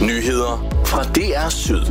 Nyheder fra DR Syd.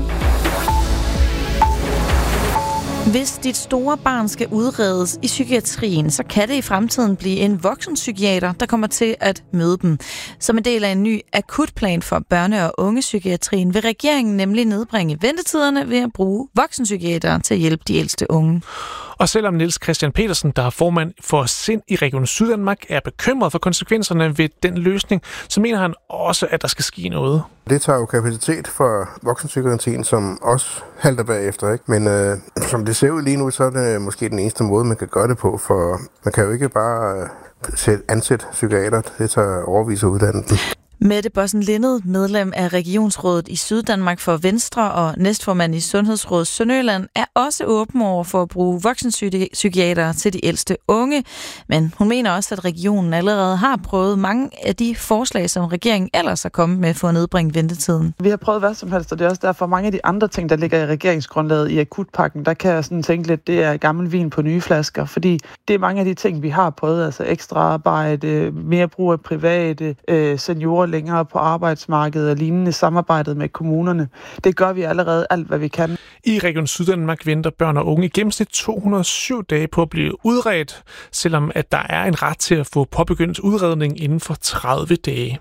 Hvis dit store barn skal udredes i psykiatrien, så kan det i fremtiden blive en voksenpsykiater, der kommer til at møde dem. Som en del af en ny akutplan for børne- og ungepsykiatrien vil regeringen nemlig nedbringe ventetiderne ved at bruge voksenpsykiatere til at hjælpe de ældste unge. Og selvom Niels Christian Petersen, der er formand for SIND i Region Syddanmark, er bekymret for konsekvenserne ved den løsning, så mener han også, at der skal ske noget. Det tager jo kapacitet for voksenpsykiatrien, som også halter bagefter, ikke? Men som det ser ud lige nu, så er det måske den eneste måde, man kan gøre det på, for man kan jo ikke bare ansætte psykiater. Det tager overvis at uddanne dem. Mette Bossen Lindet, medlem af Regionsrådet i Syddanmark for Venstre og næstformand i Sundhedsrådet Sønderjylland, er også åben over for at bruge voksenpsykiatere til de ældste unge. Men hun mener også, at regionen allerede har prøvet mange af de forslag, som regeringen ellers har kommet med for at nedbringe ventetiden. Vi har prøvet hvad som helst, og det er også derfor mange af de andre ting, der ligger i regeringsgrundlaget i akutpakken, der kan jeg sådan tænke lidt, det er gammel vin på nye flasker, fordi det er mange af de ting, vi har prøvet, altså ekstra arbejde, mere brug af private, seniorer længere på arbejdsmarkedet og lignende, samarbejdet med kommunerne. Det gør vi allerede alt, hvad vi kan. I Region Syddanmark venter børn og unge i gennemsnit 207 dage på at blive udredt, selvom at der er en ret til at få påbegyndt udredning inden for 30 dage.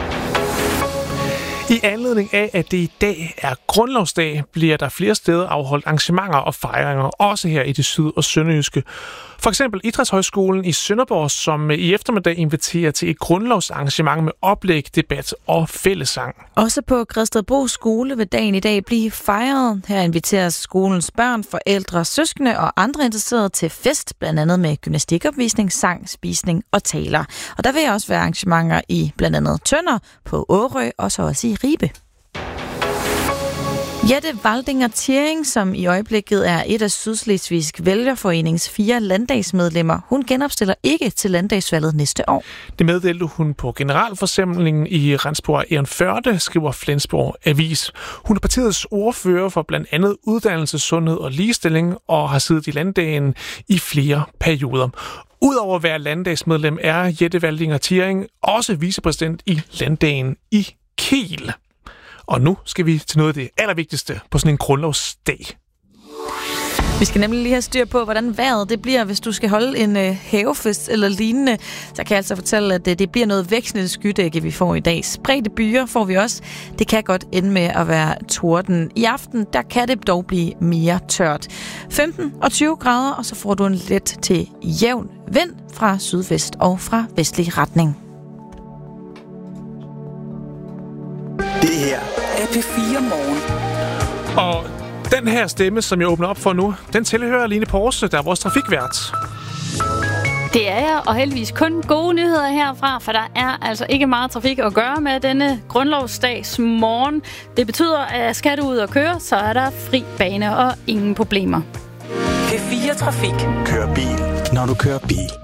I anledning af, at det i dag er grundlovsdag, bliver der flere steder afholdt arrangementer og fejringer, også her i det syd- og sønderjyske. For eksempel Idrætshøjskolen i Sønderborg, som i eftermiddag inviterer til et grundlovsarrangement med oplæg, debat og fællessang. Også på Gredstedbro skole vil dagen i dag blive fejret. Her inviteres skolens børn, forældre, søskende og andre interesserede til fest, blandt andet med gymnastikopvisning, sang, spisning og taler. Og der vil også være arrangementer i blandt andet Tønder, på Årø og så også i Ribe. Jette Waldinger Thiering, som i øjeblikket er et af Sydslesvigsk Vælgerforenings 4 landdagsmedlemmer, hun genopstiller ikke til landdagsvalget næste år. Det meddelte hun på generalforsamlingen i Rendsborg Egernførde, skriver Flensborg Avis. Hun er partiets ordfører for blandt andet uddannelse, sundhed og ligestilling, og har siddet i landdagen i flere perioder. Udover at være landdagsmedlem er Jette Waldinger Thiering også vicepræsident i landdagen i Kiel. Og nu skal vi til noget af det allervigtigste på sådan en grundlovsdag. Vi skal nemlig lige have styr på, hvordan vejret det bliver, hvis du skal holde en havefest eller lignende. Så kan jeg altså fortælle, at det bliver noget vekslende skydække, vi får i dag. Spredte byer får vi også. Det kan godt ende med at være torden. I aften, der kan det dog blive mere tørt. 15 og 20 grader, og så får du en let til jævn vind fra sydvest og fra vestlig retning. Det her er P4 Morgen. Og den her stemme, som jeg åbner op for nu, den tilhører Line Porse, der er vores trafikvært. Det er jeg, og heldigvis kun gode nyheder herfra, for der er altså ikke meget trafik at gøre med denne grundlovsdags morgen. Det betyder, at skal du ud og køre, så er der fri bane og ingen problemer. P4 Trafik. Kør bil, når du kører bil.